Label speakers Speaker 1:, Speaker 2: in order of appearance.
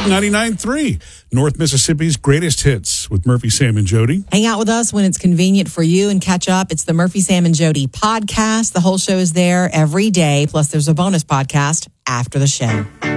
Speaker 1: 99.3, North Mississippi's greatest hits with Murphy, Sam, and Jody.
Speaker 2: Hang out with us when it's convenient for you and catch up. It's the Murphy, Sam, and Jody podcast. The whole show is there every day. Plus, there's a bonus podcast after the show.